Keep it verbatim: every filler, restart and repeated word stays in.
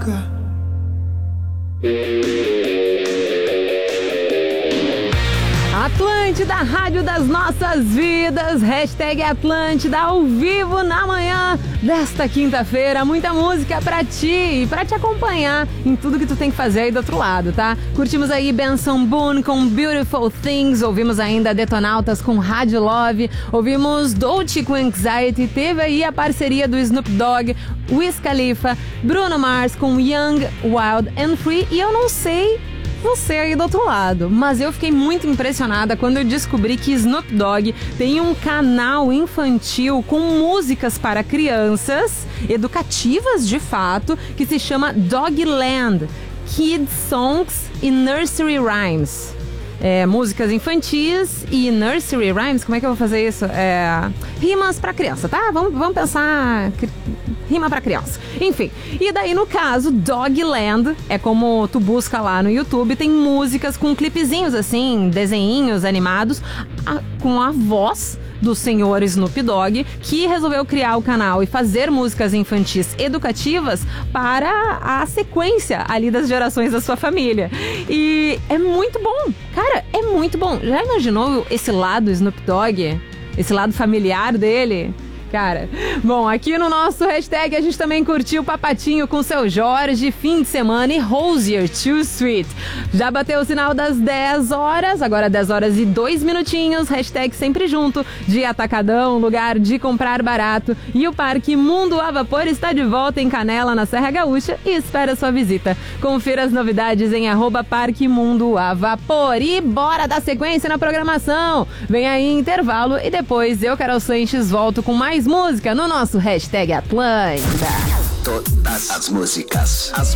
boca. Atlântida, rádio das nossas vidas, hashtag Atlântida ao vivo na manhã desta quinta-feira. Muita música pra ti e pra te acompanhar em tudo que tu tem que fazer aí do outro lado, tá? Curtimos aí Benson Boone com Beautiful Things, ouvimos ainda Detonautas com Rádio Love, ouvimos Dolce com Anxiety, teve aí a parceria do Snoop Dogg, Wiz Khalifa, Bruno Mars com Young, Wild and Free, e eu não sei você aí do outro lado, mas eu fiquei muito impressionada quando eu descobri que Snoop Dogg tem um canal infantil com músicas para crianças, educativas de fato, que se chama Dogland Kids Songs e Nursery Rhymes. É, músicas infantis e nursery rhymes, como é que eu vou fazer isso? É, rimas pra criança, tá? Vamos, vamos pensar... Rima pra criança. Enfim, e daí no caso, Dogland, é como tu busca lá no YouTube, tem músicas com clipezinhos assim, desenhinhos animados, a, com a voz do senhor Snoop Dogg, que resolveu criar o canal e fazer músicas infantis educativas para a sequência ali das gerações da sua família. E é muito bom, cara, é muito bom. Já imaginou esse lado Snoop Dogg? Esse lado familiar dele? Cara, bom, aqui no nosso hashtag a gente também curtiu Papatinho com Seu Jorge, Fim de Semana e Rosier, Too Sweet. Já bateu o sinal das dez horas, agora dez horas e dois minutinhos, hashtag sempre junto, de Atacadão, lugar de comprar barato. E o Parque Mundo a Vapor está de volta em Canela, na Serra Gaúcha, e espera sua visita. Confira as novidades em arroba Parque Mundo a Vapor. E bora dar sequência na programação. Vem aí intervalo e depois eu, Carol Sanches, volto com mais música no nosso hashtag Atlântida. Todas as músicas, as